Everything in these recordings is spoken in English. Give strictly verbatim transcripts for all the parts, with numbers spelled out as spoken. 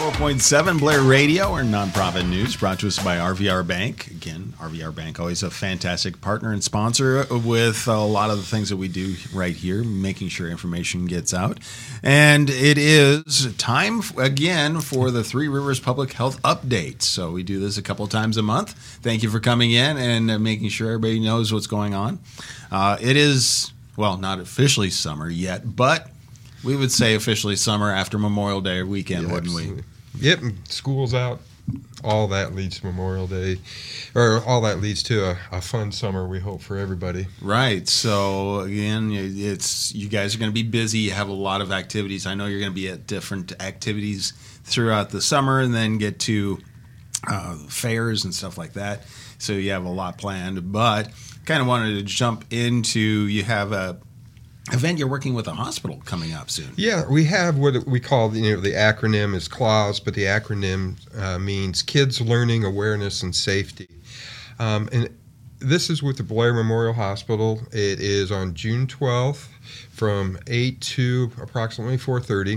four point seven Blair Radio, our nonprofit news, brought to us by R V R Bank. Again, R V R Bank, always a fantastic partner and sponsor with a lot of the things that we do right here, making sure information gets out. And it is time, again, for the Three Rivers Public Health Update. So we do this a couple times a month. Thank you for coming in and making sure everybody knows what's going on. Uh, it is, well, not officially summer yet, but we would say officially summer after Memorial Day weekend, yeah, wouldn't absolutely. we? Yep, school's out. All that leads to Memorial Day, or all that leads to a, a fun summer, we hope, for everybody. Right. So, again, it's you guys are going to be busy. You have a lot of activities. I know you're going to be at different activities throughout the summer and then get to uh, fairs and stuff like that. So you have a lot planned. But kind of wanted to jump into, you have a event you're working with a hospital coming up soon. Yeah, we have what we call, you know, the acronym is CLAWS, but the acronym uh, means Kids Learning, Awareness, and Safety. Um, and this is with the Blair Memorial Hospital. It is on June twelfth from eight to approximately four thirty.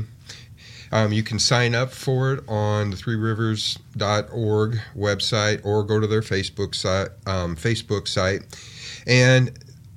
Um, you can sign up for it on the three rivers dot org website or go to their Facebook site. Um, Facebook site. And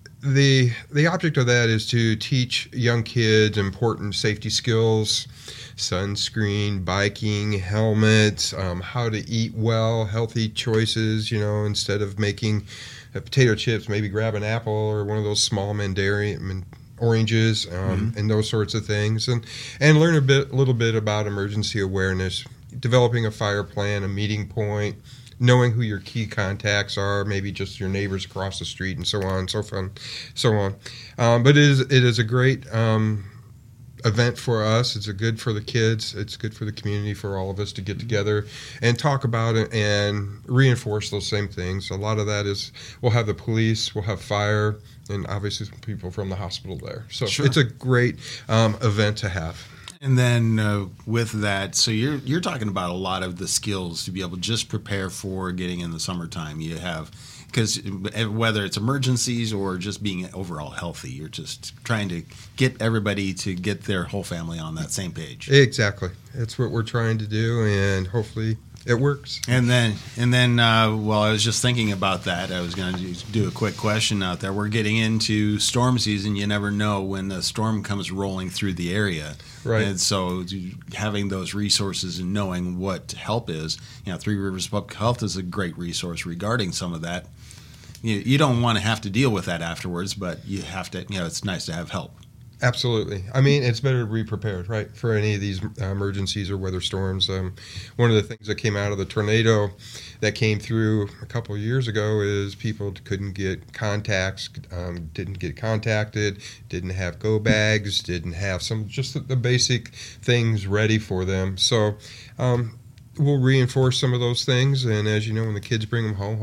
The the object of that is to teach young kids important safety skills, sunscreen, biking, helmets, um, how to eat well, healthy choices, you know, instead of making uh, potato chips, maybe grab an apple or one of those small Mandarin oranges, um, mm-hmm. and those sorts of things, and, and learn a bit, a little bit about emergency awareness, developing a fire plan, a meeting point, knowing who your key contacts are, maybe just your neighbors across the street, and so on, so fun, so on. Um, but it is it is a great um, event for us. It's a good for the kids. It's good for the community, for all of us to get together and talk about it and reinforce those same things. A lot of that is we'll have the police, we'll have fire, and obviously some people from the hospital there. So sure. It's a great um, event to have. And then uh, with that, so you're you're talking about a lot of the skills to be able to just prepare for getting in the summertime. You have, because whether it's emergencies or just being overall healthy, you're just trying to get everybody to get their whole family on that same page. Exactly. That's what we're trying to do, and hopefully it works. And then, and then, uh, well, I was just thinking about that. I was going to do a quick question out there. We're getting into storm season. You never know when a storm comes rolling through the area. Right. And so having those resources and knowing what help is, you know, Three Rivers Public Health is a great resource regarding some of that. You, you don't want to have to deal with that afterwards, but you have to, you know, it's nice to have help. Absolutely. I mean, it's better to be prepared, right, for any of these uh, emergencies or weather storms. Um, one of the things that came out of the tornado that came through a couple of years ago is people couldn't get contacts, um, didn't get contacted, didn't have go bags, didn't have some just the, the basic things ready for them. So um, we'll reinforce some of those things, and as you know, when the kids bring them home,